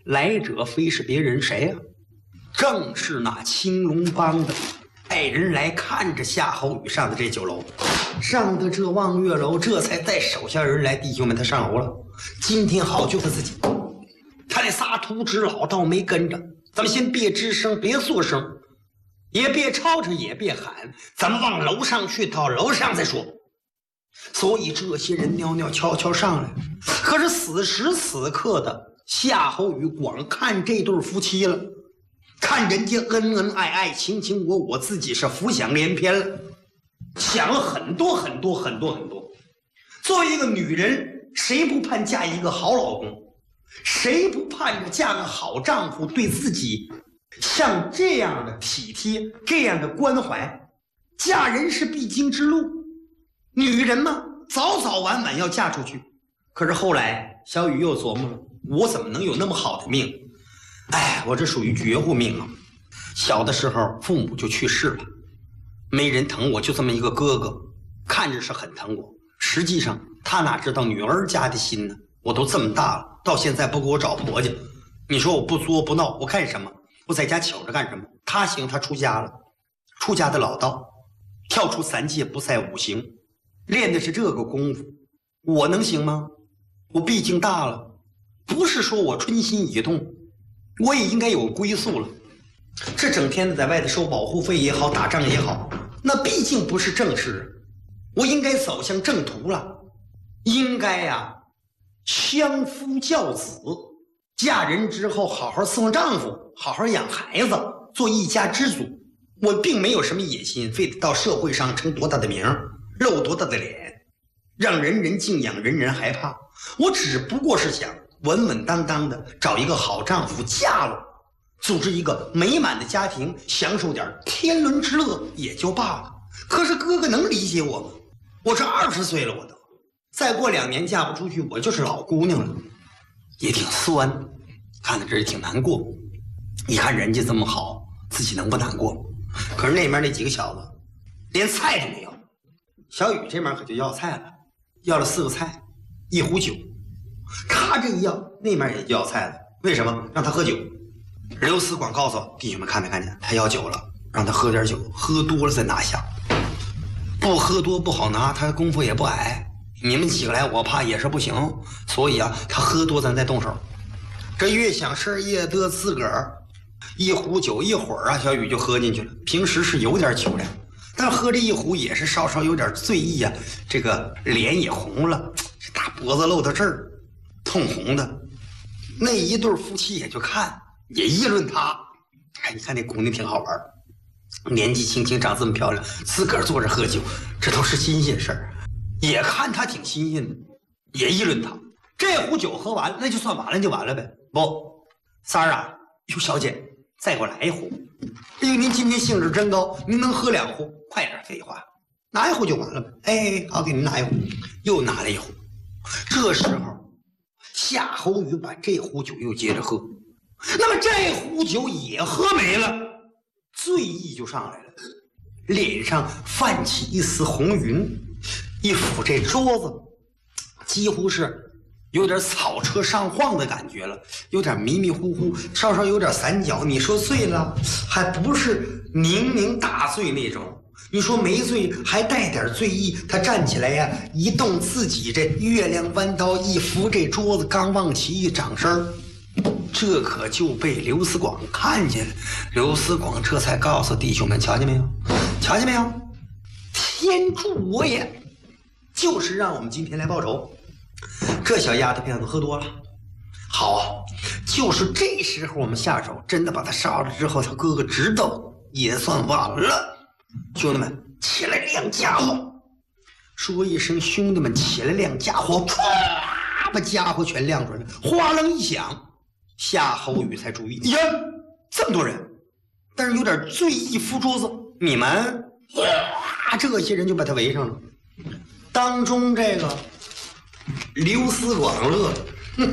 来者非是别人谁呀？正是那青龙帮的带人来看着夏侯宇上的这酒楼，上的这望月楼，这才带手下人来。弟兄们，他上楼了。今天好就他自己，他那仨徒侄老倒没跟着。咱们先别吱声，别作声，也别吵着，也别喊，咱们往楼上去，到楼上再说。所以这些人袅袅悄悄上来，可是此时此刻的夏侯宇光看这对夫妻了，看人家恩恩爱爱，情情我我，自己是浮想联翩了，想了很多很多很多很多。作为一个女人，谁不盼嫁一个好老公？谁不盼着嫁个好丈夫，对自己像这样的体贴，这样的关怀？嫁人是必经之路，女人嘛，早早晚晚要嫁出去。可是后来小雨又琢磨了，我怎么能有那么好的命？哎，我这属于绝户命啊！小的时候父母就去世了，没人疼我，就这么一个哥哥，看着是很疼我，实际上他哪知道女儿家的心呢？我都这么大了，到现在不给我找婆家，你说我不作不闹，我干什么？我在家瞧着干什么？他行，他出家了，出家的老道，跳出3界不赛5行，练的是这个功夫。我能行吗？我毕竟大了，不是说我春心已动，我也应该有归宿了。这整天的在外头收保护费也好，打仗也好，那毕竟不是正事，我应该走向正途了。应该呀，相夫教子，嫁人之后好好伺候丈夫，好好养孩子，做一家之主。我并没有什么野心，非得到社会上成多大的名，露多大的脸，让人人敬仰，人人害怕。我只不过是想稳稳当当的找一个好丈夫，嫁了，组织一个美满的家庭，享受点天伦之乐也就罢了。可是哥哥能理解我吗？我这20岁了，我都再过2年嫁不出去，我就是老姑娘了，也挺酸，看到这也挺难过。一看人家这么好，自己能不难过吗？可是那边那几个小子连菜都没有，小雨这边可就要菜了，要了4个菜，1壶酒。他这一要，那边也就要菜了。为什么？让他喝酒。刘思广告诉弟兄们，看没看见？他要酒了，让他喝点酒，喝多了再拿下。不喝多不好拿，他功夫也不矮。你们几个来，我怕也是不行。所以啊，他喝多咱再动手。这越想事越得自个儿。1壶酒一会儿啊，小雨就喝进去了。平时是有点酒量，但喝这1壶也是稍稍有点醉意啊。这个脸也红了，这大脖子露到这儿，通红的。那一对夫妻也就看，也议论他。哎，你看那姑娘挺好玩，年纪轻轻长这么漂亮，自个儿坐着喝酒，这都是新鲜事儿。也看他挺新鲜的，也议论他。这壶酒喝完，那就算完了就完了呗。不，三儿啊，哟，小姐，再给我来1壶。哎呦，您今天兴致真高，您能喝2壶？快点，废话，拿1壶就完了呗。哎，好，给您拿1壶，又拿了1壶。这时候，夏侯宇把这壶酒又接着喝，那么这壶酒也喝没了，醉意就上来了，脸上泛起一丝红云，一抚这桌子，几乎是有点草车上晃的感觉了，有点迷迷糊糊，稍稍有点散脚。你说醉了，还不是酩酊大醉那种，你说没醉还带点醉意。他站起来呀，一动自己这月亮弯刀，一扶这桌子，刚往起一掌声，这可就被刘思广看见了。刘思广这才告诉弟兄们，瞧见没有，瞧见没有，天助我也，就是让我们今天来报仇。这小丫头片子喝多了，好啊，就是这时候我们下手，真的把他杀了之后，他哥哥知道也算完了。兄弟们，起来亮家伙！说一声，兄弟们起来亮家伙，唰，把家伙全亮出来了，哗楞一响，夏侯宇才注意，呀，这么多人，但是有点醉意扶桌子，你们，哇，这些人就把他围上了。当中这个刘思广乐了，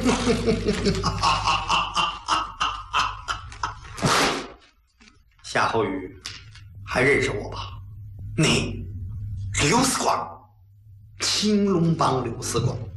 夏侯宇还认识我吧？你刘思广，青龙帮刘思广。